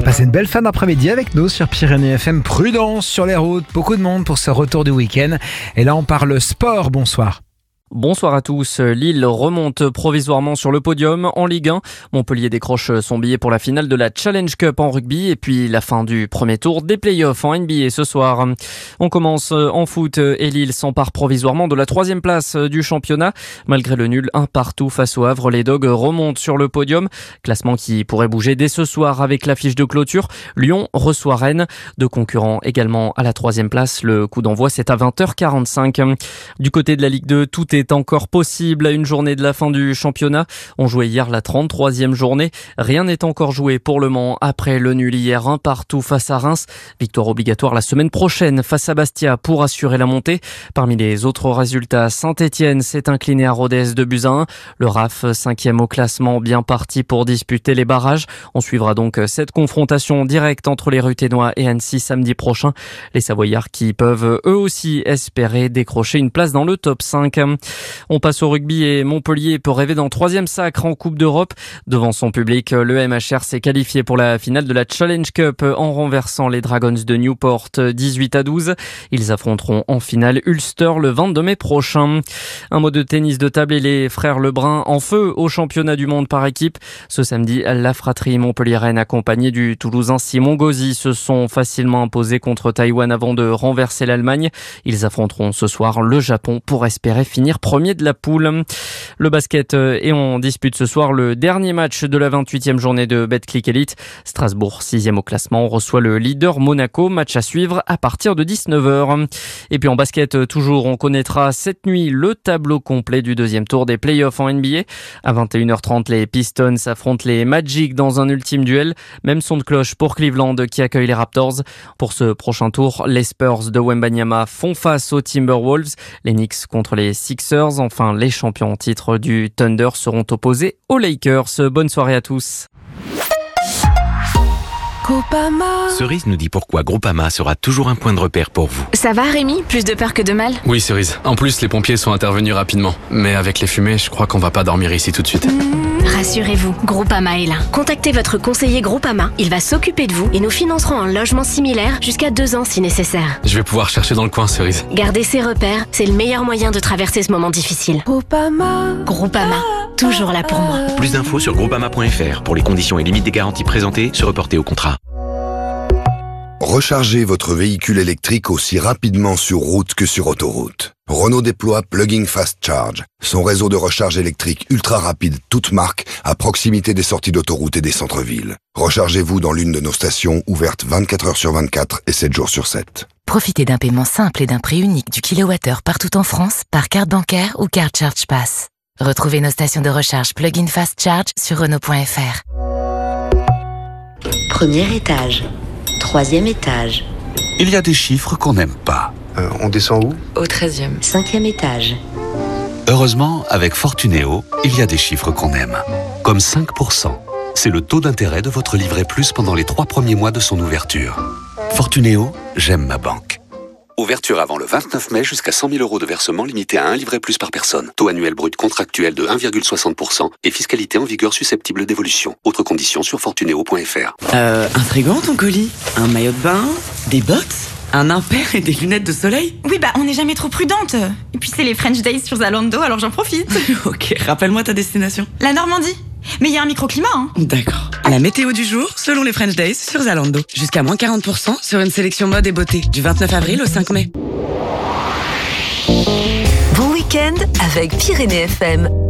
Passez une belle fin d'après-midi avec nous sur Pyrénées FM. Prudence sur les routes, beaucoup de monde pour ce retour du week-end. Et là, on parle sport. Bonsoir. Bonsoir à tous. Lille remonte provisoirement sur le podium en Ligue 1. Montpellier décroche son billet pour la finale de la Challenge Cup en rugby et puis la fin du premier tour des playoffs en NBA ce soir. On commence en foot et Lille s'empare provisoirement de la 3e place du championnat. Malgré le nul 1 partout face au Havre, les Dogs remontent sur le podium. Classement qui pourrait bouger dès ce soir avec l'affiche de clôture. Lyon reçoit Rennes. Deux concurrents également à la 3e place. Le coup d'envoi, c'est à 20h45. Du côté de la Ligue 2, tout est encore possible à une journée de la fin du championnat. On jouait hier la 33e journée. Rien n'est encore joué pour le Mans après le nul hier 1 partout face à Reims. Victoire obligatoire la semaine prochaine face à Bastia pour assurer la montée. Parmi les autres résultats, Saint-Etienne s'est incliné à Rodez 2-1. Le RAF, 5e au classement, bien parti pour disputer les barrages. On suivra donc cette confrontation directe entre les Ruténois et Annecy samedi prochain. Les Savoyards qui peuvent eux aussi espérer décrocher une place dans le top 5. On passe au rugby et Montpellier peut rêver d'un 3e sacre en Coupe d'Europe. Devant son public, le MHR s'est qualifié pour la finale de la Challenge Cup en renversant les Dragons de Newport 18-12. Ils affronteront en finale Ulster le 22 mai prochain. Un mot de tennis de table et les frères Lebrun en feu au championnat du monde par équipe. Ce samedi, la fratrie montpelliéraine accompagnée du Toulousain Simon Gauzy se sont facilement imposés contre Taïwan avant de renverser l'Allemagne. Ils affronteront ce soir le Japon pour espérer finir premier de la poule. Le basket et on dispute ce soir le dernier match de la 28e journée de Betclic Elite. Strasbourg, 6e au classement, reçoit le leader Monaco. Match à suivre à partir de 19h. Et puis en basket, toujours, on connaîtra cette nuit le tableau complet du 2e tour des playoffs en NBA. À 21h30, les Pistons affrontent les Magic dans un ultime duel. Même son de cloche pour Cleveland qui accueille les Raptors. Pour ce prochain tour, les Spurs de Wembanyama font face aux Timberwolves. Les Knicks contre les Sixers. Enfin, les champions en titre du Thunder seront opposés aux Lakers. Bonne soirée à tous. Groupama. Cerise nous dit pourquoi Groupama sera toujours un point de repère pour vous. Ça va Rémi? Plus de peur que de mal? Oui Cerise, en plus les pompiers sont intervenus rapidement. Mais avec les fumées, je crois qu'on va pas dormir ici tout de suite. Rassurez-vous, Groupama est là. Contactez votre conseiller Groupama, il va s'occuper de vous et nous financerons un logement similaire jusqu'à 2 ans si nécessaire. Je vais pouvoir chercher dans le coin Cerise. Garder ses repères, c'est le meilleur moyen de traverser ce moment difficile. Groupama, toujours là pour moi. Plus d'infos sur groupama.fr. Pour les conditions et limites des garanties présentées, se reporter au contrat. Rechargez votre véhicule électrique aussi rapidement sur route que sur autoroute. Renault déploie Plug-in Fast Charge, son réseau de recharge électrique ultra rapide toute marque à proximité des sorties d'autoroute et des centres-villes. Rechargez-vous dans l'une de nos stations ouvertes 24 heures sur 24 et 7 jours sur 7. Profitez d'un paiement simple et d'un prix unique du kilowattheure partout en France par carte bancaire ou carte Charge Pass. Retrouvez nos stations de recharge Plug-in Fast Charge sur Renault.fr. Premier étage. 3e étage. Il y a des chiffres qu'on n'aime pas. On descend où? Au 13e. 5e étage. Heureusement, avec Fortunéo, il y a des chiffres qu'on aime. Comme 5%. C'est le taux d'intérêt de votre livret plus pendant les 3 premiers mois de son ouverture. Fortunéo, j'aime ma banque. Ouverture avant le 29 mai jusqu'à 100 000 € de versement limité à un livret plus par personne. Taux annuel brut contractuel de 1,60% et fiscalité en vigueur susceptible d'évolution. Autres conditions sur fortunéo.fr. Intriguant ton colis. Un maillot de bain, des bottes, un impair et des lunettes de soleil. Oui, on n'est jamais trop prudente. Et puis c'est les French Days sur Zalando, alors j'en profite. Ok, rappelle-moi ta destination. La Normandie. Mais il y a un microclimat, hein. D'accord. La météo du jour, selon les French Days sur Zalando. Jusqu'à moins 40% sur une sélection mode et beauté. Du 29 avril au 5 mai. Bon week-end avec Pyrénées FM.